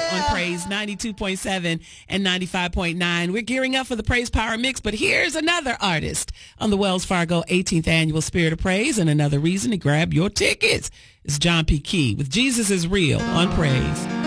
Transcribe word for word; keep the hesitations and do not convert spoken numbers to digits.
on Praise ninety-two point seven and ninety-five point nine. We're gearing up for the Praise Power Mix, but here's another artist on the Wells Fargo eighteenth Annual Spirit of Praise, and another reason to grab your tickets. It's John P. Key with Jesus is Real on Praise.